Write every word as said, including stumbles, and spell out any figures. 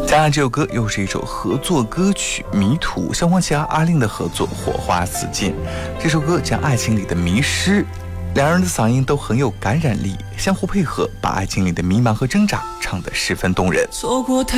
加上这首歌又是一首合作歌曲，迷途萧煌奇和阿令的合作火花四溅。这首歌讲爱情里的迷失，两人的嗓音都很有感染力，相互配合，把爱情里的迷茫和挣扎唱得十分动人。 错过太